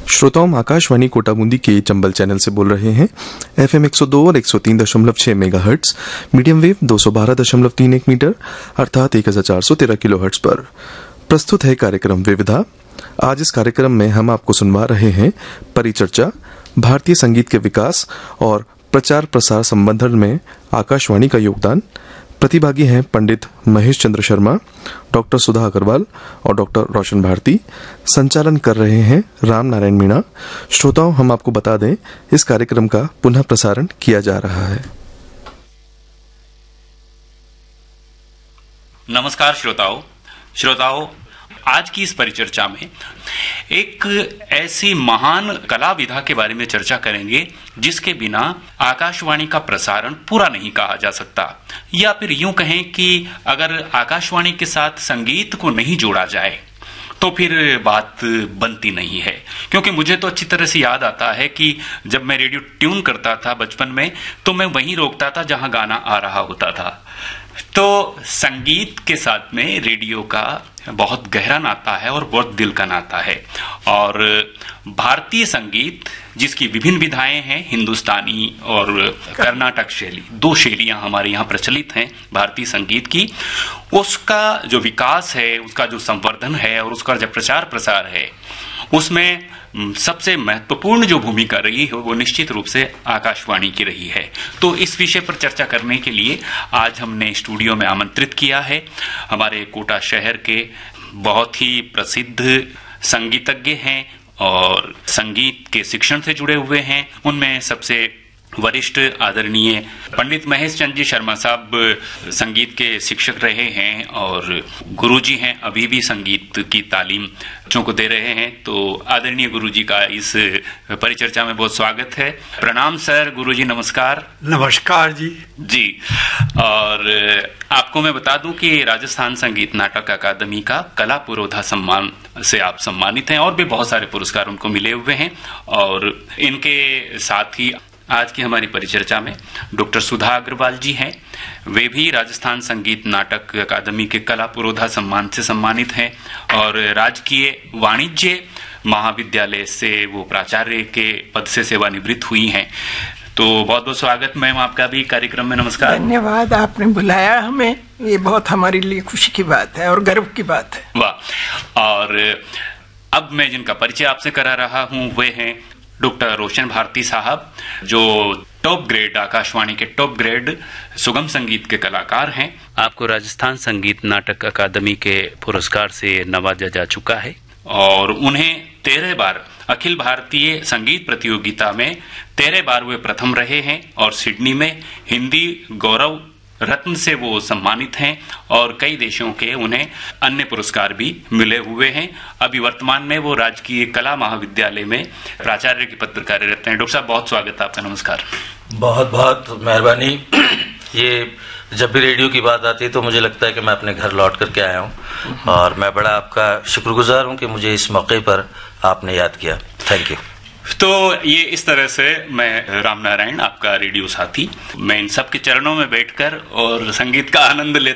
श्रोताओं, हम आकाशवाणी कोटाबूंदी के चंबल चैनल से बोल रहे हैं। FM 102 और 103.6 मेगाहर्ट्ज, मीडियम वेव 212.31 मीटर अर्थात 1413 किलोहर्ट्ज पर प्रस्तुत है कार्यक्रम विविधा। आज इस कार्यक्रम में हम आपको सुनवा रहे हैं परिचर्चा, भारतीय संगीत के विकास और प्रचार प्रसार संवर्धन में आकाशवाणी का योगदान। प्रतिभागी हैं पंडित महेश चंद्र शर्मा, डॉक्टर सुधा अग्रवाल और डॉक्टर रोशन भारती। संचालन कर रहे हैं राम नारायण मीणा। श्रोताओं, हम आपको बता दें, इस कार्यक्रम का पुनः प्रसारण किया जा रहा है। नमस्कार श्रोताओं, आज की इस परिचर्चा में एक ऐसी महान कला विधा के बारे में चर्चा करेंगे जिसके बिना आकाशवाणी का प्रसारण पूरा नहीं कहा जा सकता, या फिर यूं कहें कि अगर आकाशवाणी के साथ संगीत को नहीं जोड़ा जाए तो फिर बात बनती नहीं है। क्योंकि मुझे तो अच्छी तरह से याद आता है कि जब मैं रेडियो ट्यून करता था बचपन में, तो मैं वहीं रोकता था जहां गाना आ रहा होता था। तो संगीत के साथ में रेडियो का बहुत गहरा नाता है और बहुत दिल का नाता है। और भारतीय संगीत, जिसकी विभिन्न विधाएं हैं, हिंदुस्तानी और कर्नाटक शैली, दो शैलियां हमारे यहाँ प्रचलित हैं भारतीय संगीत की, उसका जो विकास है, उसका जो संवर्धन है और उसका जो प्रचार प्रसार है, उसमें सबसे महत्वपूर्ण जो भूमिका रही है वो निश्चित रूप से आकाशवाणी की रही है। तो इस विषय पर चर्चा करने के लिए आज हमने स्टूडियो में आमंत्रित किया है हमारे कोटा शहर के बहुत ही प्रसिद्ध संगीतज्ञ हैं और संगीत के शिक्षण से जुड़े हुए हैं। उनमें सबसे वरिष्ठ आदरणीय पंडित महेश चंद्र जी शर्मा साहब संगीत के शिक्षक रहे हैं और गुरुजी हैं, अभी भी संगीत की तालीम बच्चों को दे रहे हैं। तो आदरणीय गुरुजी का इस परिचर्चा में बहुत स्वागत है। प्रणाम सर। गुरुजी नमस्कार। नमस्कार जी। और आपको मैं बता दूं कि राजस्थान संगीत नाटक अकादमी का कला पुरोधा सम्मान से आप सम्मानित हैं और भी बहुत सारे पुरस्कार उनको मिले हुए हैं। और इनके साथ ही आज की हमारी परिचर्चा में डॉक्टर सुधा अग्रवाल जी हैं। वे भी राजस्थान संगीत नाटक अकादमी के कला पुरोधा सम्मान से सम्मानित हैं और राजकीय वाणिज्य महाविद्यालय से वो प्राचार्य के पद से सेवानिवृत्त हुई हैं। तो बहुत बहुत स्वागत मैम आपका भी कार्यक्रम में। नमस्कार। धन्यवाद, आपने बुलाया हमें, ये बहुत हमारे लिए खुशी की बात है और गर्व की बात है। वाह। और अब मैं जिनका परिचय आपसे करा रहा हूं वे हैं डॉक्टर रोशन भारती साहब, जो टॉप ग्रेड, आकाशवाणी के टॉप ग्रेड सुगम संगीत के कलाकार हैं। आपको राजस्थान संगीत नाटक अकादमी के पुरस्कार से नवाजा जा चुका है और उन्हें 13 बार अखिल भारतीय संगीत प्रतियोगिता में 13 बार वे प्रथम रहे हैं और सिडनी में हिंदी गौरव रत्न से वो सम्मानित हैं और कई देशों के उन्हें अन्य पुरस्कार भी मिले हुए हैं। अभी वर्तमान में वो राजकीय कला महाविद्यालय में प्राचार्य के पद पर कार्यरत हैं। डॉक्टर साहब बहुत स्वागत है आपका। नमस्कार। बहुत बहुत मेहरबानी। ये जब भी रेडियो की बात आती है तो मुझे लगता है कि मैं अपने घर लौट करके आया हूँ और मैं बड़ा आपका शुक्रगुजार हूँ कि मुझे इस मौके पर आपने याद किया। Thank you. तो ये इस तरह से मैं राम नारायण, आपका रेडियो साथी, मैं इन सब के चरणों में बैठकर और संगीत का आनंद लेता